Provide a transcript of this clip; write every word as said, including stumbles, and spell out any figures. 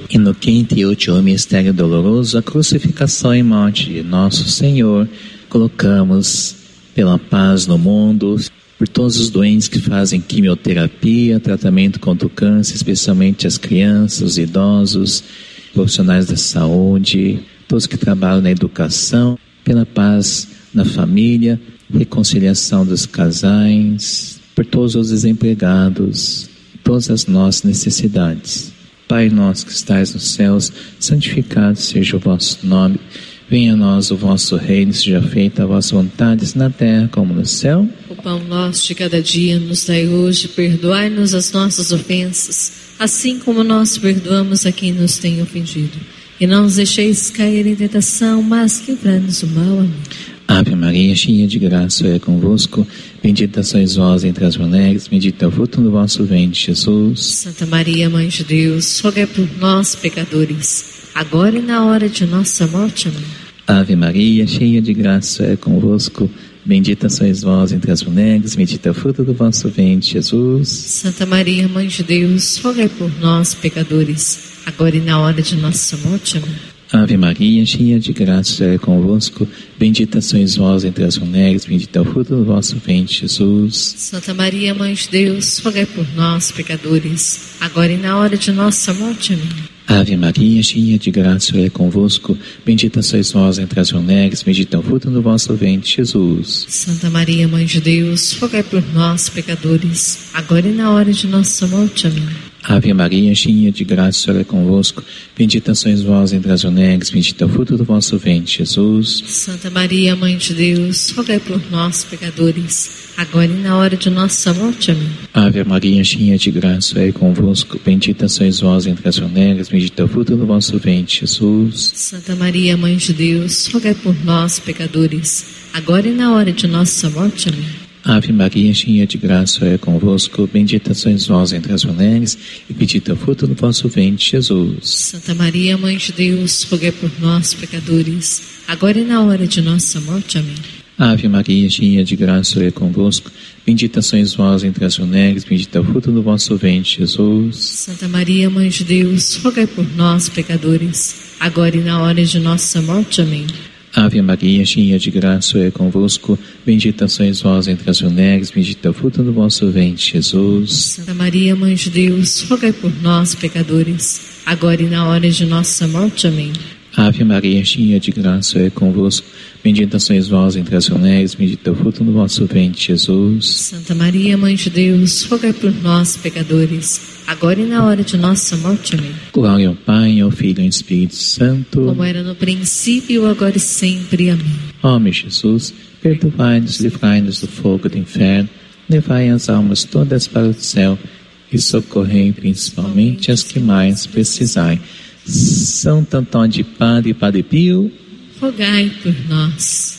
E no quinto e último mistério doloroso, a crucificação e morte de nosso Senhor, colocamos pela paz no mundo, por todos os doentes que fazem quimioterapia, tratamento contra o câncer, especialmente as crianças, os idosos, profissionais da saúde, todos que trabalham na educação, pela paz na família, reconciliação dos casais, por todos os desempregados, todas as nossas necessidades. Pai nosso que estais nos céus, santificado seja o vosso nome. Venha a nós o vosso reino, seja feita a vossa vontade, na terra como no céu. O pão nosso de cada dia nos dai hoje, perdoai-nos as nossas ofensas, assim como nós perdoamos a quem nos tem ofendido. E não nos deixeis cair em tentação, mas livrai-nos do mal. Amém. Ave Maria, cheia de graça, é convosco. Bendita sois vós entre as mulheres, bendito é o fruto do vosso ventre, Jesus. Santa Maria, Mãe de Deus, rogai por nós, pecadores, agora e na hora de nossa morte. Amém. Ave Maria, cheia de graça, é convosco. Bendita sois vós entre as mulheres, bendito é o fruto do vosso ventre, Jesus. Santa Maria, Mãe de Deus, rogai por nós, pecadores, agora e na hora de nossa morte. Amém. Ave Maria, cheia de graça, é convosco. Bendita sois vós entre as mulheres, bendito é o fruto do vosso ventre, Jesus. Santa Maria, Mãe de Deus, rogai por nós, pecadores, agora e na hora de nossa morte. Amém. Ave Maria, cheia de graça, é convosco. Bendita sois vós entre as mulheres, bendito é o fruto do vosso ventre, Jesus. Santa Maria, Mãe de Deus, rogai por nós, pecadores, agora e na hora de nossa morte. Amém. Ave Maria, cheia de graça, o Senhor é convosco. Bendita sois vós entre as mulheres, bendito é o fruto do vosso ventre, Jesus. Santa Maria, Mãe de Deus, rogai por nós, pecadores, agora e na hora de nossa morte. Amém. Ave Maria, cheia de graça, o Senhor é convosco. Bendita sois vós entre as mulheres, bendito é o fruto do vosso ventre, Jesus. Santa Maria, Mãe de Deus, rogai por nós, pecadores, agora e na hora de nossa morte. Amém. Ave Maria, cheia de graça, o Senhor é convosco. Bendita sois vós entre as mulheres, e bendito é o fruto do vosso ventre, Jesus. Santa Maria, Mãe de Deus, rogai por nós, pecadores, agora e na hora de nossa morte. Amém. Ave Maria, cheia de graça, o Senhor é convosco. Bendita sois vós entre as mulheres, bendito é o fruto do vosso ventre, Jesus. Santa Maria, Mãe de Deus, rogai por nós, pecadores, agora e na hora de nossa morte. Amém. Ave Maria, cheia de graça, o Senhor é convosco. Bendita sois vós entre as mulheres, bendito é o fruto do vosso ventre, Jesus. Santa Maria, Mãe de Deus, rogai por nós, pecadores, agora e na hora de nossa morte. Amém. Ave Maria, cheia de graça, o Senhor é convosco. Bendita sois vós entre as mulheres, bendito é o fruto do vosso ventre, Jesus. Santa Maria, Mãe de Deus, rogai por nós, pecadores, agora e na hora de nossa morte. Amém. Glória ao Pai, ao Filho e ao Espírito Santo, como era no princípio, agora e sempre. Amém. Ó meu Jesus, perdoai-nos, livrai-nos do fogo do inferno, levai as almas todas para o céu e socorrei principalmente as que mais precisarem. São Antônio de Padre e Padre Pio, rogai por nós.